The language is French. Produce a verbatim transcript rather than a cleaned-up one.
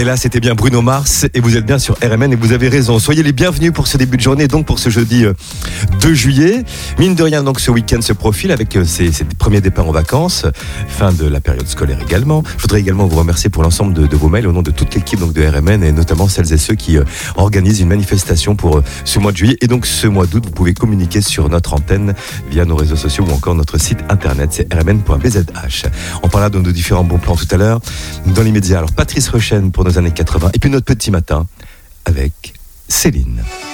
Et là, c'était bien Bruno Mars et vous êtes bien sur R M N et vous avez raison. Soyez les bienvenus pour ce début de journée, donc pour ce jeudi deux juillet. Mine de rien, donc ce week-end se profile avec ses, ses premiers départs en vacances, fin de la période scolaire également. Je voudrais également vous remercier pour l'ensemble de, de vos mails au nom de toute l'équipe donc de R M N et notamment celles et ceux qui euh, organisent une manifestation pour euh, ce mois de juillet et donc ce mois d'août. Vous pouvez communiquer sur notre antenne via nos réseaux sociaux ou encore notre site internet, c'est r m n point b z h. On parlera de nos différents bons plans tout à l'heure. Dans l'immédiat, alors Patrice Rochen pour nos années quatre-vingts et puis notre petit matin avec Céline.